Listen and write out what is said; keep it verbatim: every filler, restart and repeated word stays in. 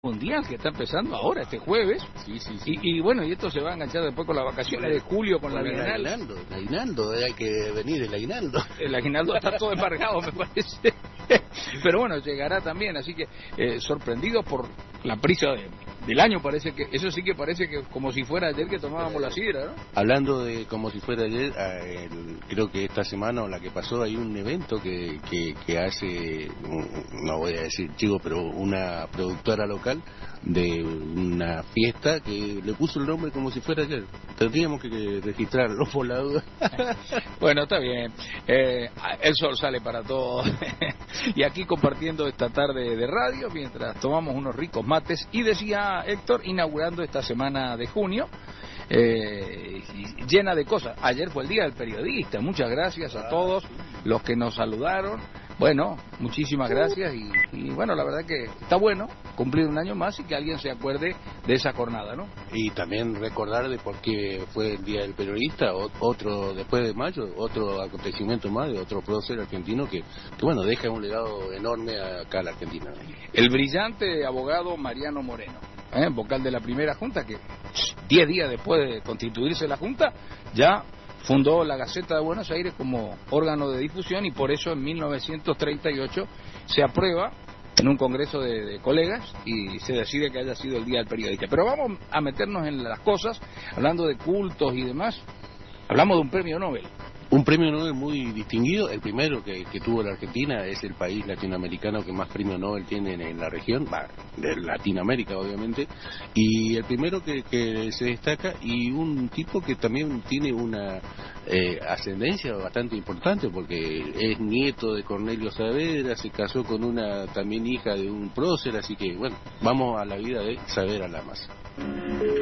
mundial que está empezando ahora, este jueves. Sí, sí, sí. Y, y bueno, y esto se va a enganchar después con las vacaciones de julio, con, con la Bienal. El aguinaldo, el aguinaldo, hay que venir el aguinaldo. El aguinaldo está todo embargado, me parece. Pero bueno, llegará también, así que eh, sorprendidos por la prisa de, del año, parece que, eso sí que parece que como si fuera ayer que tomábamos la sidra, ¿no? Hablando de como si fuera ayer, eh, el, creo que esta semana o la que pasó hay un evento que, que, que hace, no voy a decir chico, pero una productora local de una fiesta que le puso el nombre como si fuera ayer. Tendríamos que registrarlo por la duda. Bueno, está bien. Eh, el sol sale para todos. Y aquí compartiendo esta tarde de radio mientras tomamos unos ricos mates. Y decía Héctor, inaugurando esta semana de junio, eh, llena de cosas. Ayer fue el Día del Periodista. Muchas gracias a todos los que nos saludaron. Bueno, muchísimas gracias y, y bueno, la verdad que está bueno cumplir un año más y que alguien se acuerde de esa jornada, ¿no? Y también recordar de por qué fue el Día del Periodista, otro después de mayo, otro acontecimiento más de otro prócer argentino que, que bueno, deja un legado enorme acá a la Argentina. El brillante abogado Mariano Moreno, ¿eh? Vocal de la primera junta, que diez días después de constituirse la junta, ya fundó la Gaceta de Buenos Aires como órgano de difusión y por eso en mil novecientos treinta y ocho se aprueba en un congreso de, de colegas y se decide que haya sido el Día del Periodista. Pero vamos a meternos en las cosas, hablando de cultos y demás. Hablamos de un premio Nobel. Un premio Nobel muy distinguido, el primero que, que tuvo la Argentina, es el país latinoamericano que más premios Nobel tiene en, en la región, bah, de Latinoamérica obviamente, y el primero que, que se destaca, y un tipo que también tiene una eh, ascendencia bastante importante, porque es nieto de Cornelio Saavedra, se casó con una también hija de un prócer, así que bueno, vamos a la vida de Saavedra Lamas.